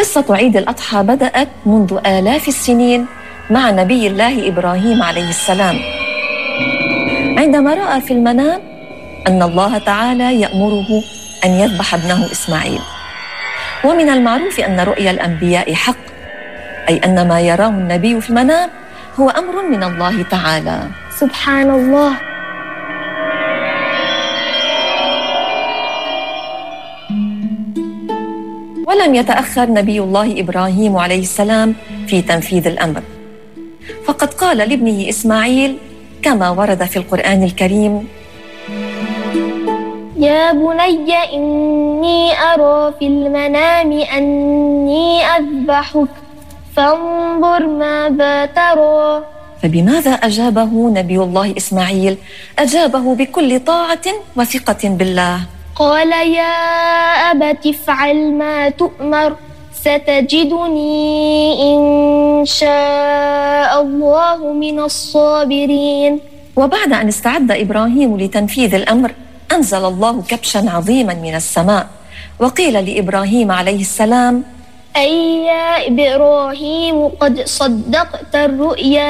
قصة عيد الأضحى بدأت منذ آلاف السنين مع نبي الله إبراهيم عليه السلام، عندما رأى في المنام أن الله تعالى يأمره أن يذبح ابنه إسماعيل. ومن المعروف أن رؤيا الأنبياء حق، أي أن ما يراه النبي في المنام هو أمر من الله تعالى. سبحان الله. ولم يتأخر نبي الله إبراهيم عليه السلام في تنفيذ الأمر، فقد قال لابنه إسماعيل كما ورد في القرآن الكريم: يا بني إني أرى في المنام أني أذبحك فانظر ماذا ترى. فبماذا أجابه نبي الله إسماعيل؟ أجابه بكل طاعة وثقة بالله. قال يا أبت افعل ما تؤمر ستجدني إن شاء الله من الصابرين. وبعد أن استعد إبراهيم لتنفيذ الأمر أنزل الله كبشا عظيما من السماء، وقيل لإبراهيم عليه السلام: أي يا إبراهيم قد صدقت الرؤيا